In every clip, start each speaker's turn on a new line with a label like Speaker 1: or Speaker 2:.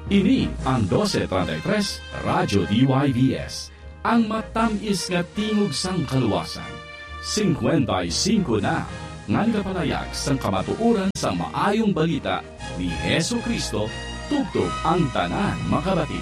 Speaker 1: Ini ang 1233 Radyo DYVS, ang matamis nga tingog sang kaluwasan. 55 na, ngan kapalayag sang kamatuuran sa maayong balita ni Hesu Kristo, tugtog ang tanan makabatid.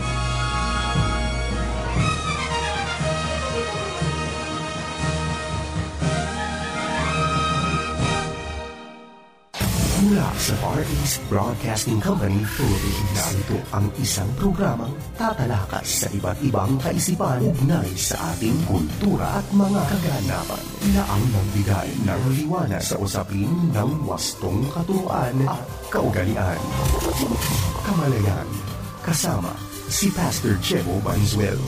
Speaker 2: Mula sa Far East Broadcasting Company Philippines, ito ang isang programang tatalakas sa iba't ibang kaisipan ugnay sa ating kultura at mga kaganapan na ang nagbigay ng liwanag sa usapin ng wastong katuruan at kaugalian. Kamalayan, kasama si Pastor Chebo Banzuelo.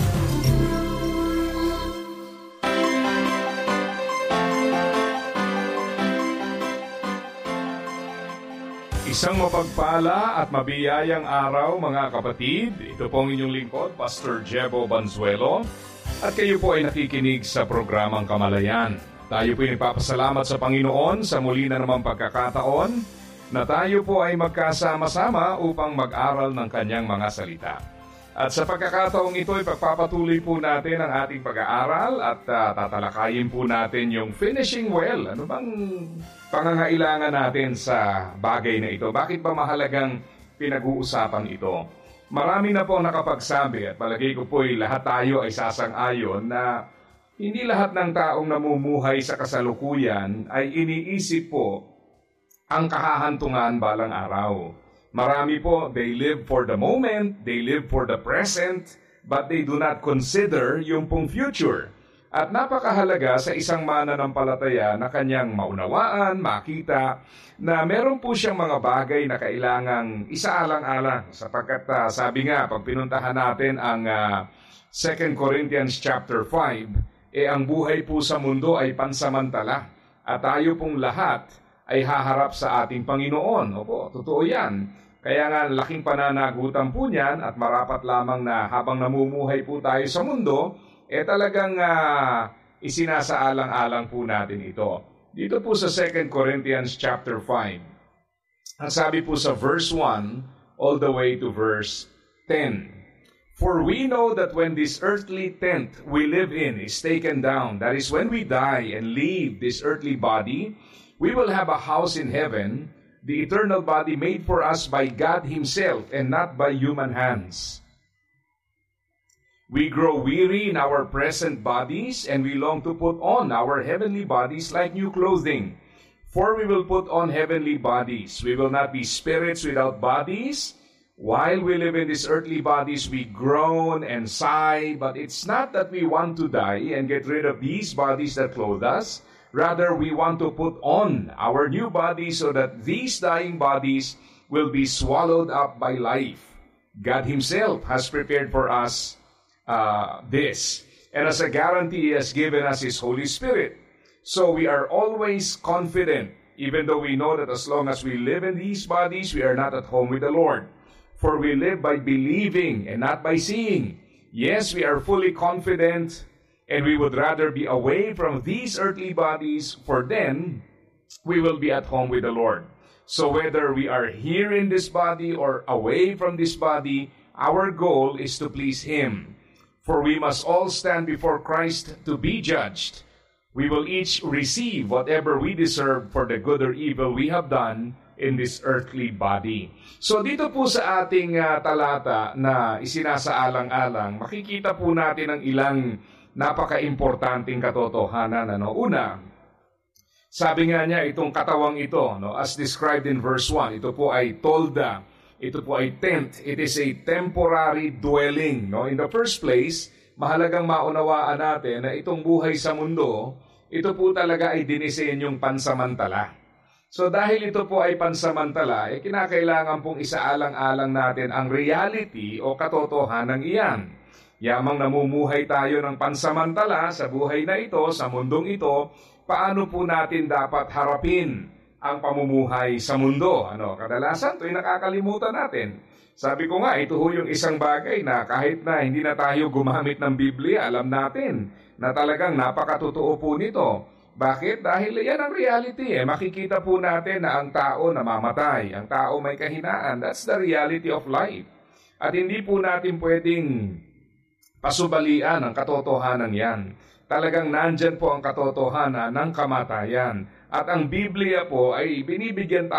Speaker 3: Isang mapagpala at mabiyayang araw mga kapatid. Ito po ang inyong lingkod, Pastor Chebo Banzuelo. At kayo po ay nakikinig sa programang Kamalayan. Tayo po ay nagpapasalamat sa Panginoon sa muli na namang pagkakataon na tayo po ay magkasama-sama upang mag-aral ng kanyang mga salita. At sa pagkakataong ito ay pagpapatuloy po natin ang ating pag-aaral at tatalakayin po natin yung finishing well. Ano bang pangangailangan natin sa bagay na ito? Bakit ba mahalagang pinag-uusapan ito? Marami na po nakapagsabi at palagay ko po ay lahat tayo ay sasang-ayon na hindi lahat ng taong namumuhay sa kasalukuyan ay iniisip po ang kahahantungan balang araw. Marami po, they live for the moment, they live for the present, but they do not consider yung pong future. At napakahalaga sa isang mananampalataya na kanyang maunawaan, makita, na meron po siyang mga bagay na kailangang isaalang-alang. Sapagkat sabi nga, pag pinuntahan natin ang 2 Corinthians chapter 5, ang buhay po sa mundo ay pansamantala. At tayo pong lahat ay haharap sa ating Panginoon. Opo, totoo yan. Kaya nga laking pananagutan po niyan at marapat lamang na habang namumuhay po tayo sa mundo, talagang isinasaalang-alang po natin ito. Dito po sa 2 Corinthians chapter 5, ang sabi po sa verse 1 all the way to verse 10. For we know that when this earthly tent we live in is taken down, that is when we die and leave this earthly body, we will have a house in heaven, the eternal body made for us by God Himself and not by human hands. We grow weary in our present bodies and we long to put on our heavenly bodies like new clothing. For we will put on heavenly bodies. We will not be spirits without bodies. While we live in these earthly bodies, we groan and sigh, but it's not that we want to die and get rid of these bodies that clothe us. Rather, we want to put on our new bodies so that these dying bodies will be swallowed up by life. God Himself has prepared for us this. And as a guarantee, He has given us His Holy Spirit. So we are always confident, even though we know that as long as we live in these bodies, we are not at home with the Lord. For we live by believing and not by seeing. Yes, we are fully confident, and we would rather be away from these earthly bodies, for then we will be at home with the Lord. So whether we are here in this body or away from this body, our goal is to please Him. For we must all stand before Christ to be judged. We will each receive whatever we deserve for the good or evil we have done in this earthly body. So dito po sa ating talata na isinasaalang-alang, makikita po natin ang ilang napaka-importanting katotohanan. Una, sabi nga niya itong katawang ito, as described in verse 1, ito po ay tolda, ito po ay tent, it is a temporary dwelling. In the first place, mahalagang maunawaan natin na itong buhay sa mundo, ito po talaga ay dinisenyong pansamantala. So dahil ito po ay pansamantala, kinakailangan pong isaalang-alang natin ang reality o katotohanan iyan. Yamang namumuhay tayo ng pansamantala sa buhay na ito, sa mundong ito, paano po natin dapat harapin ang pamumuhay sa mundo? Kadalasan ito'y nakakalimutan natin. Sabi ko nga, ito ho yung isang bagay na kahit na hindi na tayo gumamit ng Biblia, alam natin na talagang napakatotoo po nito. Bakit? Dahil yan ang reality. Makikita po natin na ang tao namamatay, ang tao may kahinaan. That's the reality of life. At hindi po natin pwedeng pasubalian ang katotohanan yan. Talagang nandyan po ang katotohanan ng kamatayan. At ang Biblia po ay binibigyan